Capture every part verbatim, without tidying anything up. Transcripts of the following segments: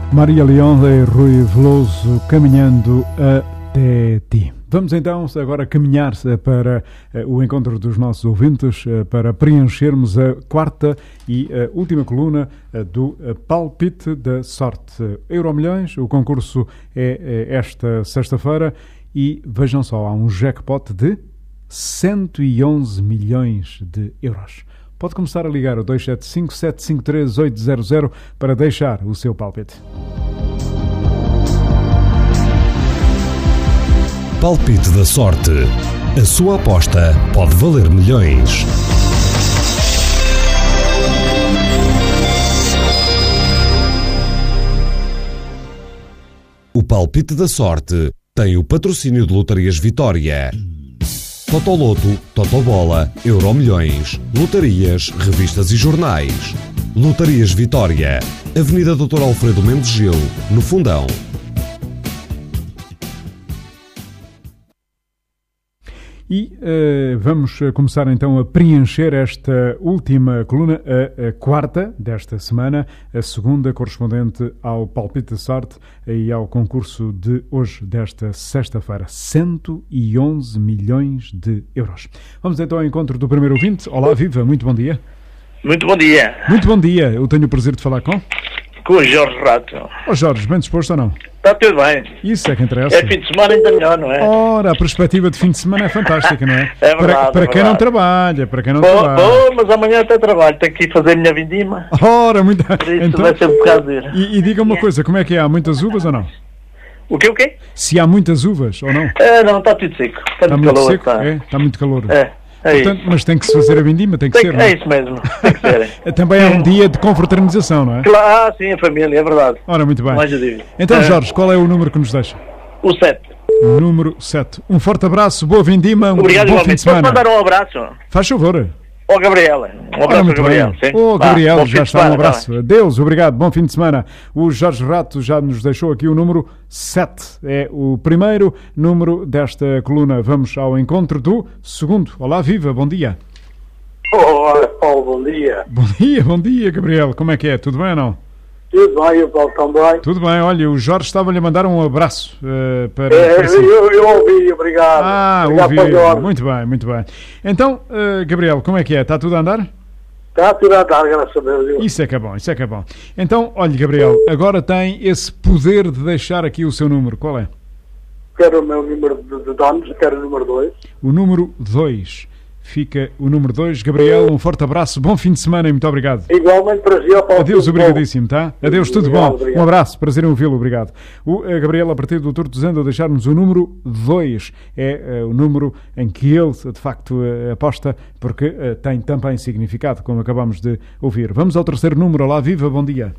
Maria Leão e Rui Veloso, Caminhando até ti. Vamos então agora caminhar para o encontro dos nossos ouvintes, para preenchermos a quarta e a última coluna do Palpite da Sorte. Euromilhões, o concurso é esta sexta-feira e vejam só, há um jackpot de cento e onze milhões de euros. Pode começar a ligar o dois sete cinco, sete cinco três, oito zero zero para deixar o seu palpite. Palpite da Sorte. A sua aposta pode valer milhões. O Palpite da Sorte tem o patrocínio de Lotarias Vitória. Totoloto, Totobola, Euromilhões, lotarias, revistas e jornais. Lotarias Vitória, Avenida doutor Alfredo Mendes Gil, no Fundão. E uh, vamos começar então a preencher esta última coluna, a, a quarta desta semana, a segunda correspondente ao Palpite de Sorte e ao concurso de hoje, desta sexta-feira. cento e onze milhões de euros. Vamos então ao encontro do primeiro ouvinte. Olá, viva, muito bom dia. Muito bom dia. Muito bom dia, eu tenho o prazer de falar com... Com o Jorge Rato. Ó Jorge, bem disposto ou não? Está tudo bem. Isso é que interessa. É fim de semana ainda melhor, não é? Ora, a perspectiva de fim de semana é fantástica, não é? É verdade, Para, para é quem verdade. não trabalha, para quem não Bom, trabalha. bom, mas amanhã até trabalho. Tenho que ir fazer a minha vindima. Ora, muito... Por isso Então, vai ser um bocado duro. e, e diga uma coisa, como é que é? Há muitas uvas ou não? O quê, o quê? Se há muitas uvas ou não? É, não, está tudo seco. Está, Está muito muito calor. seco? Está. É, está muito calor. É, é Portanto, isso. mas tem que se fazer a vindima, tem que Tem ser, que- não é é? isso mesmo. Tem que ser. Também é um dia de confraternização, não é? Claro, ah, sim, a família, é verdade. Ora, muito bem. Mais eu digo. Então, É, Jorge, qual é o número que nos deixa? O sete. Número sete. Um forte abraço, boa vindima, um Obrigado, bom fim de igualmente. Posso semana. mandar um abraço Faz favor. ao Gabriela. Um Ora, abraço ao muito Gabriel. bem. Sim? Ô, Vá, Gabriel, bom fim já de está, semana, um tá abraço. Adeus, obrigado, bom fim de semana. O Jorge Rato já nos deixou aqui o número sete. É o primeiro número desta coluna. Vamos ao encontro do segundo. Olá, viva, bom dia. Olá, Paulo, bom dia. Bom dia, bom dia, Gabriel. Como é que é? Tudo bem ou não? Tudo bem, o Paulo também? Tudo bem, olha, o Jorge estava-lhe a mandar um abraço uh, para, É, para si. eu, eu ouvi, obrigado. Ah, obrigado ouvi. pelo Jorge. Muito bem, muito bem. Então, uh, Gabriel, como é que é? Está tudo a andar? Está tudo a dar, graças a Deus. Isso é que é bom, isso é que é bom. Então, olha, Gabriel, agora tem esse poder de deixar aqui o seu número. Qual é? Quero o meu número de, de danos, quero o número dois. O número dois. Fica o número dois. Gabriel, um forte abraço, bom fim de semana e muito obrigado. Igualmente para si, ó, Paulo. Adeus, tudo bom. obrigadíssimo, tá? Adeus, tudo Obrigado, bom. obrigado. Um abraço, prazer em ouvi-lo, obrigado. O uh, Gabriel, a partir do doutor Tuzando, a deixar-nos o número dois. É uh, o número em que ele, de facto, uh, aposta, porque uh, tem também significado, como acabamos de ouvir. Vamos ao terceiro número. Olá, viva, bom dia.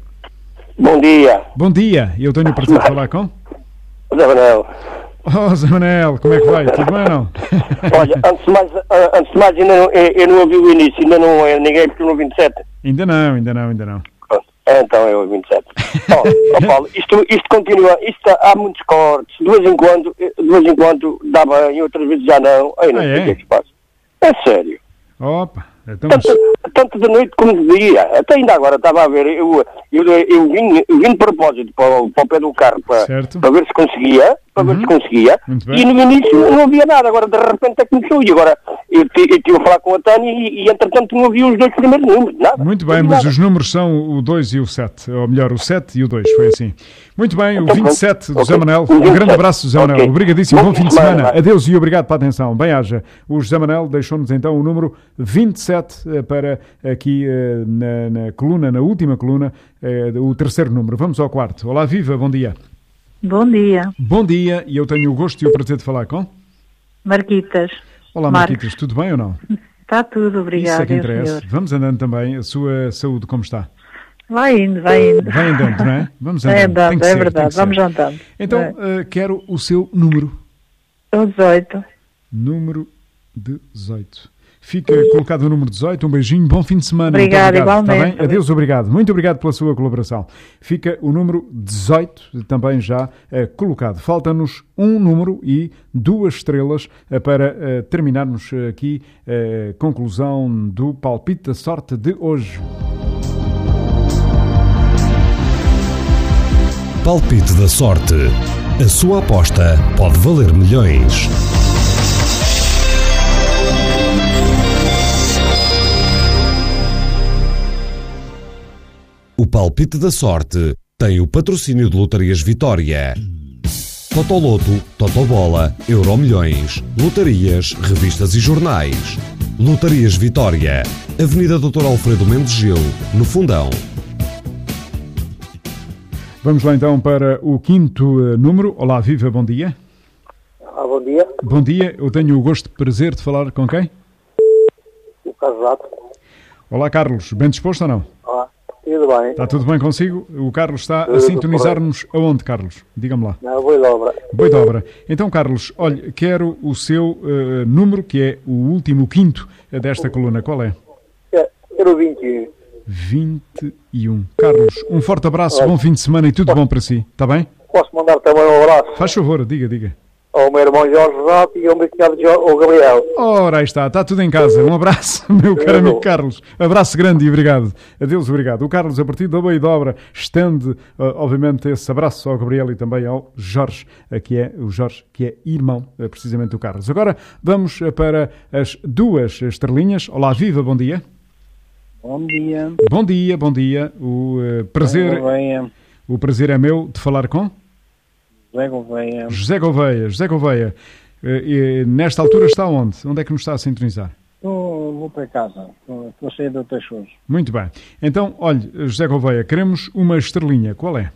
Bom dia, Bom dia, eu tenho o prazer de falar com... Zé Manuel. Oh, Zé Manel, como é que vai? Tudo bem ou não? Olha, antes de mais, ah, antes de mais ainda não, eu, eu não ouvi o início, ainda não é ninguém porque no vinte e sete. Ainda não, ainda não, ainda não. Pronto, então é o vinte e sete. Ó, ó, Paulo, isto, isto continua, isto há muitos cortes, de vez em quando, de vez em quando dá bem, outras vezes já não. Aí não Ah, sei é? o que é que se passa. É sério. Opa, então... mas- Tanto, tanto de noite como de dia. Até ainda agora estava a ver, eu, eu, eu, vim, eu vim de propósito para, o- para o pé do carro para, Certo. para ver se conseguia, para ver Uhum. se conseguia, Muito bem. e no início não havia nada, agora de repente é que começou, e agora eu, ti- eu tive a falar com a Tânia e, e entretanto não havia os dois primeiros números, nada. Muito Não bem, havia mas nada. os números são o dois e o sete, ou melhor, o sete e o dois, foi assim. Muito bem, o Então, vinte e sete do ok. José Manel. O Um vinte e grande sete. abraço, José Ok. Manel. Obrigadíssimo, bom fim de semana. vai. Adeus e obrigado pela atenção. Bem-haja. O José Manel deixou-nos então o número vinte e sete eh, para aqui eh, na, na coluna, na última coluna, eh, o terceiro número. Vamos ao quarto. Olá, viva, bom dia. Bom dia, Bom dia, e eu tenho o gosto e o prazer de falar com... Marquitas. Olá, Marcos. Marquitas, tudo bem ou não? Está tudo, obrigado. Isso é que é o interessa. senhor. Vamos andando também. A sua saúde como está? Vai indo, vai indo. Vai andando, não é? Vamos andando. É Tem andando, que é ser, tem verdade, que ser. vamos andando. Então, É. eh, quero o seu número. O dezoito. Número dezoito. Fica colocado o número dezoito. Um beijinho, bom fim de semana. Obrigado, Muito obrigado. Está igualmente. bem? Adeus, obrigado. Muito obrigado pela sua colaboração. Fica o número dezoito também já eh, colocado. Falta-nos um número e duas estrelas eh, para eh, terminarmos eh, aqui a conclusão do Palpite da Sorte de hoje. Palpite da sorte. A sua aposta pode valer milhões. O Palpite da Sorte tem o patrocínio de Lotarias Vitória. Totoloto, Totobola, Euromilhões, lotarias, revistas e jornais. Lotarias Vitória, Avenida doutor Alfredo Mendes Gil, no Fundão. Vamos lá então para o quinto uh, número. Olá, viva, bom dia. Ah, bom dia. Bom dia, eu tenho o gosto e prazer de falar com quem? O Casado. Olá, Carlos, bem disposto ou não? Ah, tudo bem. Está tudo bem consigo? O Carlos está Tudo a sintonizar-nos aonde, Carlos? Diga-me lá. Na Boidobra. Boidobra. Então, Carlos, olha, quero o seu uh, número, que é o último, o quinto desta coluna. Qual é? É, era o vinte e um. vinte e um. Carlos, um forte abraço, bom fim de semana e tudo bom para si. Está bem? Posso mandar também um abraço Faz favor, diga, diga. ao meu irmão Jorge Rato e ao meu cunhado Jo- o Gabriel. Ora, aí está, está tudo em casa. Um abraço, meu caro amigo Carlos. Abraço grande e obrigado. Adeus, obrigado. O Carlos, a partir da Boidobra, estende, uh, obviamente, esse abraço ao Gabriel e também ao Jorge, uh, que é o Jorge, que é irmão, uh, precisamente, do Carlos. Agora vamos uh, para as duas estrelinhas. Olá, viva, bom dia. Bom dia. Bom dia, bom dia. O uh, prazer, Gouveia. o prazer é meu de falar com José Gouveia. José Gouveia. José Gouveia, uh, e, nesta altura está onde? Onde é que nos está a sintonizar? Estou, vou para casa. Estou, estou a sair do Teixeira. Muito bem. Então, olhe, José Gouveia, queremos uma estrelinha. Qual é?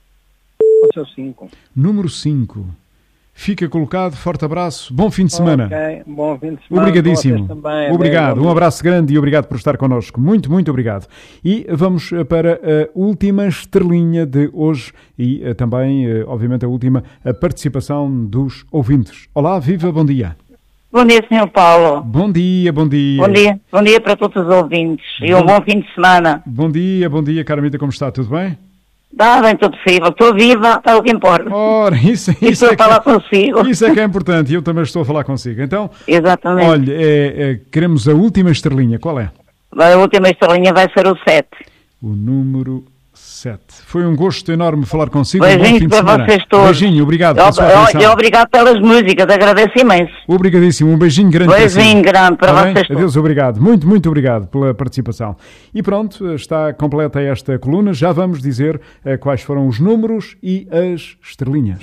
Pode ser cinco. Número cinco. Fica colocado, forte abraço, bom fim de semana. Ok, bom fim de semana. Obrigadíssimo. Vocês também. Obrigado, Bem, um abraço grande e obrigado por estar connosco. Muito, muito obrigado. E vamos para a última estrelinha de hoje e eh, também, eh, obviamente, a última a participação dos ouvintes. Olá, viva, bom dia. Bom dia, senhor Paulo. Bom dia, bom dia. Bom dia. Bom dia para todos os ouvintes. E um Bom- bom fim de semana. Bom dia, bom dia, Carmita, como está? Tudo bem? Está bem, tudo possível. Estou viva, é o que importa. Ora, isso, E isso, estou é a que, falar consigo. isso é que é importante e eu também estou a falar consigo. Então, Exatamente. olha, é, é, queremos a última estrelinha. Qual é? A última estrelinha vai ser o sete. O número sete. Foi um gosto enorme falar consigo. Um bom Beijinhos fim de para semana. vocês todos. Beijinho, obrigado pela sua E atenção. obrigado pelas músicas, agradeço imenso. Obrigadíssimo, um beijinho grande para si. Beijinho grande para Tá bem? vocês todos. Adeus, obrigado. Muito, muito obrigado pela participação. E pronto, está completa esta coluna. Já vamos dizer eh, quais foram os números e as estrelinhas.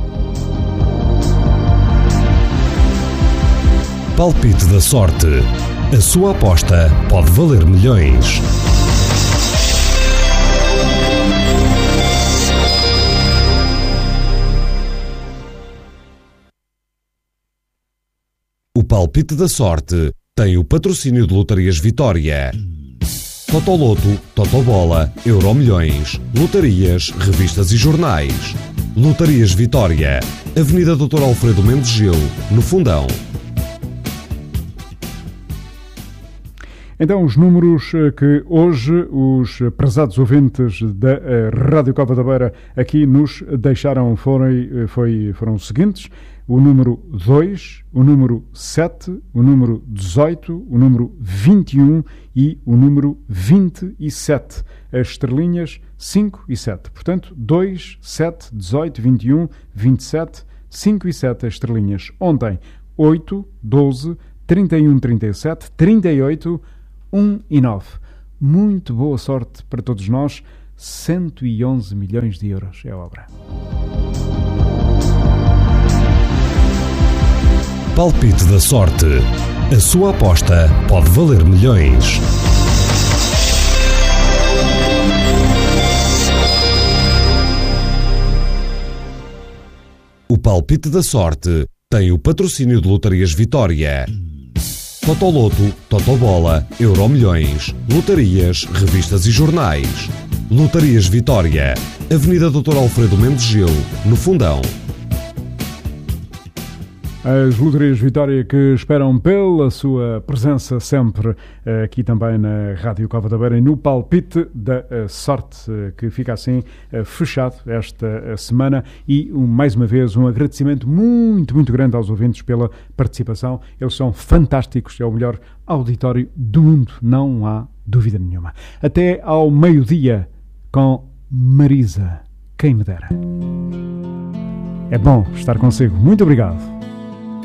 Palpite da Sorte. A sua aposta pode valer milhões. O Palpite da Sorte tem o patrocínio de Lotarias Vitória. Totoloto, Totobola, Euromilhões, lotarias, revistas e jornais. Lotarias Vitória, Avenida doutor Alfredo Mendes Gil, no Fundão. Então, os números eh, que hoje os prezados ouvintes da eh, Rádio Cova da Beira aqui nos deixaram foram, eh, foi, foram os seguintes: o número dois, o número sete, o número dezoito, o número vinte e um e o número vinte e sete. As estrelinhas cinco e sete. Portanto, dois, sete, dezoito, vinte e um, vinte e sete, cinco e sete as estrelinhas. Ontem, oito, doze, trinta e um, trinta e sete, trinta e oito, um e nove. Muito boa sorte para todos nós. cento e onze milhões de euros é a obra. Palpite da Sorte. A sua aposta pode valer milhões. O Palpite da Sorte tem o patrocínio de Lotarias Vitória. Totoloto, Totobola, Euromilhões, lotarias, revistas e jornais. Lotarias Vitória, Avenida doutor Alfredo Mendes Gil, no Fundão. As Lotarias Vitória que esperam pela sua presença sempre eh, aqui também na Rádio Cova da Beira e no Palpite da eh, Sorte, eh, que fica assim eh, fechado esta eh, semana. E um, mais uma vez um agradecimento muito, muito grande aos ouvintes pela participação. Eles são fantásticos, é o melhor auditório do mundo, não há dúvida nenhuma. Até ao meio-dia com Marisa quem me dera. É bom estar consigo. Muito obrigado.